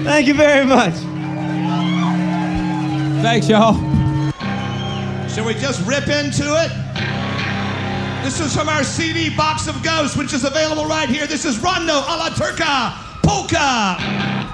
Thank you very much. Thanks, y'all. Shall we just rip into it? This is from our CD Box of Ghosts, which is available right here. This is Rondo alla Turca Polka.